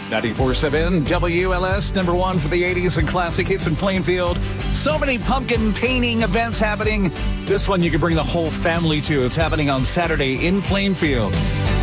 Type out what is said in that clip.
94.7 WLS, number one for the 80s and classic hits in Plainfield. So many pumpkin painting events happening. This one you can bring the whole family to. It's happening on Saturday in Plainfield.